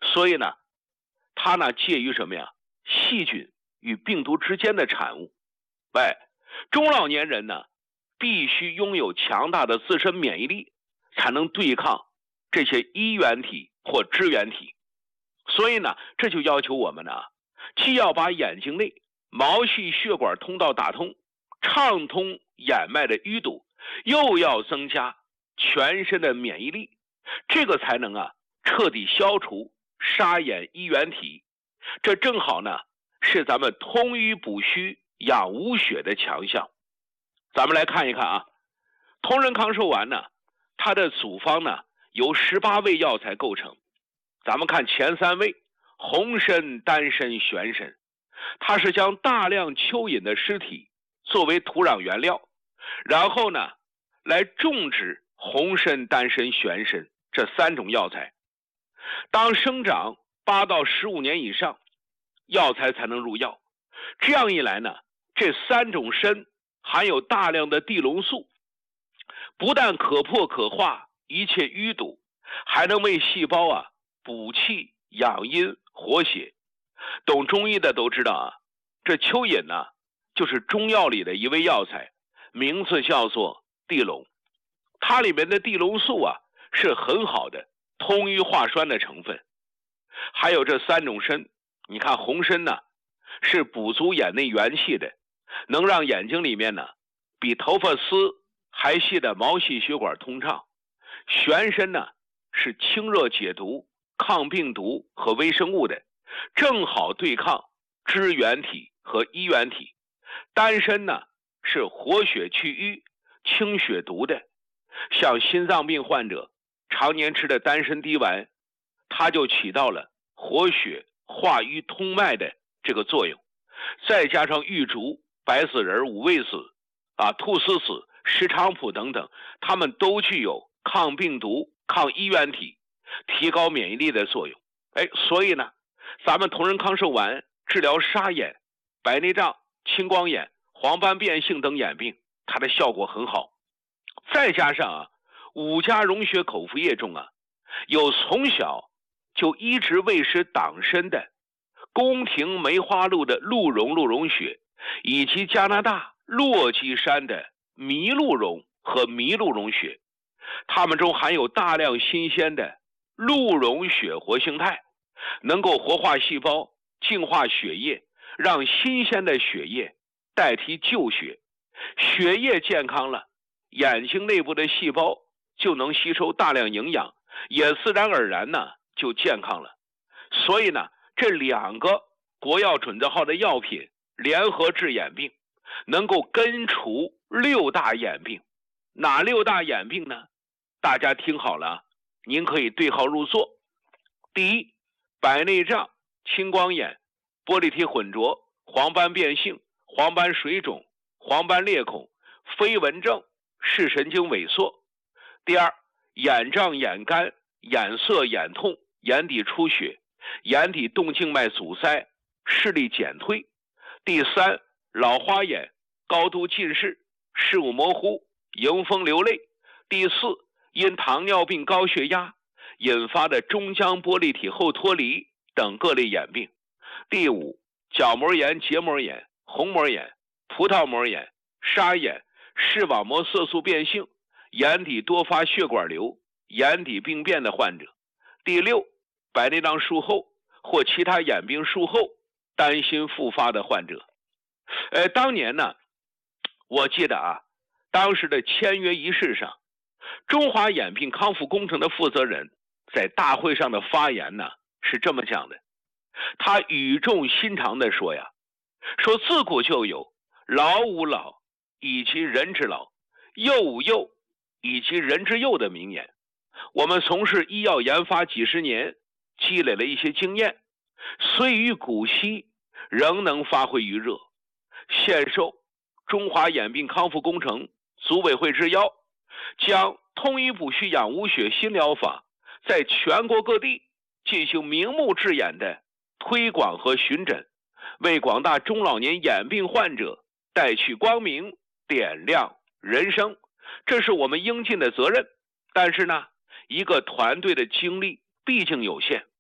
所以呢，它呢介于什么呀？细菌与病毒之间的产物。中老年人呢，必须拥有强大的自身免疫力，才能对抗这些衣原体或支原体。所以呢，这就要求我们呢，既要把眼睛内毛细血管通道打通，畅通眼脉的淤堵，又要增加全身的免疫力，这个才能彻底消除沙眼衣原体。这正好呢，是咱们通瘀补虚养无血的强项。咱们来看一看同仁康寿丸呢，它的组方呢由18味药材构成。咱们看前3味，红参、丹参、玄参，它是将大量蚯蚓的尸体作为土壤原料，然后呢来种植红参、丹参、玄参这3种药材。当生长8到15年以上，药材才能入药。这样一来呢，这3种参含有大量的地龙素，不但可破可化一切淤堵，还能为细胞补气养阴活血。懂中医的都知道这蚯蚓呢就是中药里的一味药材，名字叫做地龙。它里面的地龙素是很好的通瘀化栓的成分。还有这3种参，你看红参呢是补足眼内元气的，能让眼睛里面呢比头发丝还细的毛细血管通畅。玄参呢是清热解毒、抗病毒和微生物的，正好对抗支原体和衣原体。丹参呢是活血去瘀、清血毒的，像心脏病患者常年吃的丹参滴丸，它就起到了活血化瘀通脉的这个作用。再加上玉竹、白子仁、五味子菟丝子、石菖蒲等等，它们都具有抗病毒、抗衣原体、提高免疫力的作用。所以呢，咱们同仁康寿丸治疗沙眼、白内障、青光眼、黄斑变性等眼病，它的效果很好。再加上5家溶血口服液中有从小就医治胃食党参的宫廷梅花鹿的鹿茸血，以及加拿大落基山的麋鹿茸和麋鹿茸血，它们中含有大量新鲜的鹿茸血活性肽，能够活化细胞，净化血液，让新鲜的血液代替旧血。血液健康了，眼睛内部的细胞就能吸收大量营养，也自然而然呢就健康了。所以呢，这2个国药准字号的药品联合治眼病，能够根除6大眼病。哪6大眼病呢？大家听好了，您可以对号入座。第一，白内障、青光眼、玻璃体混浊、黄斑变性、黄斑水肿、黄斑裂孔、飞蚊症、视神经萎缩。第二，眼胀、眼干、眼涩、眼痛、眼底出血、眼底动静脉阻塞、视力减退。第三，老花眼、高度近视、视物模糊、迎风流泪。第四，因糖尿病、高血压引发的中浆玻璃体后脱离等各类眼病。第五，角膜炎、结膜炎、虹膜炎、葡萄膜炎、沙眼、视网膜色素变性、眼底多发血管瘤、眼底病变的患者。第六，白内障术后或其他眼病术后担心复发的患者。当年呢，我记得当时的签约仪式上，中华眼病康复工程的负责人在大会上的发言呢是这么讲的，他语重心长地说说自古就有老吾老以及人之老，幼吾幼以及人之幼的名言。我们从事医药研发几十年，积累了一些经验，虽于古稀，仍能发挥余热。现受中华眼病康复工程组委会之邀，将通瘀补虚养无血新疗法在全国各地进行明目治眼的推广和巡诊，为广大中老年眼病患者带去光明，点亮人生。这是我们应尽的责任，但是呢，一个团队的精力毕竟有限，